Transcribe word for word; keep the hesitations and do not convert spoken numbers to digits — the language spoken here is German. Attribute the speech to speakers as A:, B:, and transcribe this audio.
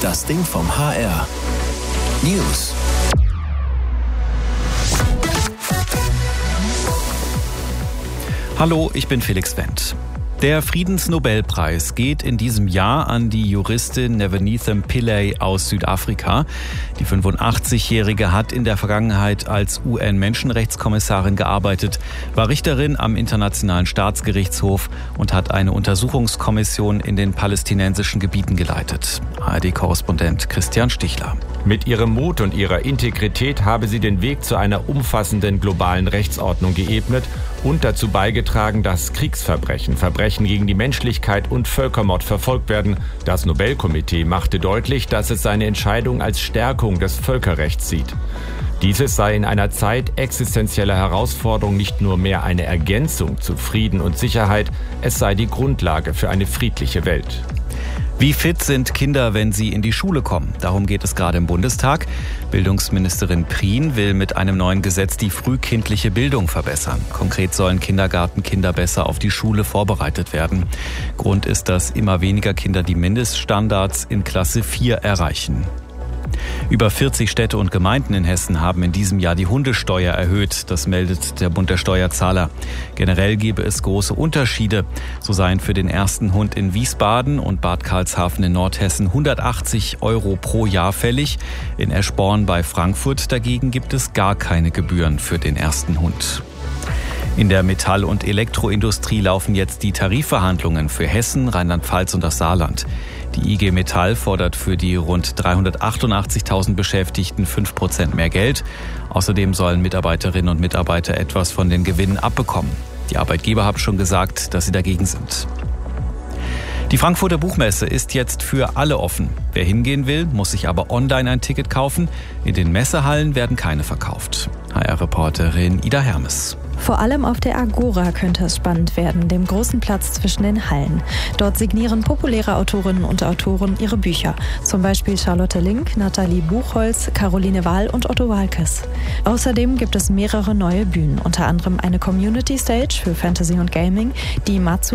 A: Das Ding vom H R. News.
B: Hallo, ich bin Felix Wendt. Der Friedensnobelpreis geht in diesem Jahr an die Juristin Nevenithem Pillay aus Südafrika. Die fünfundachtzigjährige hat in der Vergangenheit als U N-Menschenrechtskommissarin gearbeitet, war Richterin am Internationalen Staatsgerichtshof und hat eine Untersuchungskommission in den palästinensischen Gebieten geleitet. A R D-Korrespondent Christian Stichler.
C: Mit ihrem Mut und ihrer Integrität habe sie den Weg zu einer umfassenden globalen Rechtsordnung geebnet und dazu beigetragen, dass Kriegsverbrechen, Verbrechen gegen die Menschlichkeit und Völkermord verfolgt werden. Das Nobelkomitee machte deutlich, dass es seine Entscheidung als Stärkung des Völkerrechts sieht. Dieses sei in einer Zeit existenzieller Herausforderung nicht nur mehr eine Ergänzung zu Frieden und Sicherheit, es sei die Grundlage für eine friedliche Welt.
B: Wie fit sind Kinder, wenn sie in die Schule kommen? Darum geht es gerade im Bundestag. Bildungsministerin Prien will mit einem neuen Gesetz die frühkindliche Bildung verbessern. Konkret sollen Kindergartenkinder besser auf die Schule vorbereitet werden. Grund ist, dass immer weniger Kinder die Mindeststandards in Klasse vier erreichen. Über vierzig Städte und Gemeinden in Hessen haben in diesem Jahr die Hundesteuer erhöht. Das meldet der Bund der Steuerzahler. Generell gebe es große Unterschiede. So seien für den ersten Hund in Wiesbaden und Bad Karlshafen in Nordhessen hundertachtzig Euro pro Jahr fällig. In Eschborn bei Frankfurt dagegen gibt es gar keine Gebühren für den ersten Hund. In der Metall- und Elektroindustrie laufen jetzt die Tarifverhandlungen für Hessen, Rheinland-Pfalz und das Saarland. Die I G Metall fordert für die rund dreihundertachtundachtzigtausend Beschäftigten fünf Prozent mehr Geld. Außerdem sollen Mitarbeiterinnen und Mitarbeiter etwas von den Gewinnen abbekommen. Die Arbeitgeber haben schon gesagt, dass sie dagegen sind. Die Frankfurter Buchmesse ist jetzt für alle offen. Wer hingehen will, muss sich aber online ein Ticket kaufen. In den Messehallen werden keine verkauft. H R-Reporterin Ida Hermes.
D: Vor allem auf der Agora könnte es spannend werden, dem großen Platz zwischen den Hallen. Dort signieren populäre Autorinnen und Autoren ihre Bücher. Zum Beispiel Charlotte Link, Nathalie Buchholz, Caroline Wahl und Otto Waalkes. Außerdem gibt es mehrere neue Bühnen, unter anderem eine Community Stage für Fantasy und Gaming, die Matsu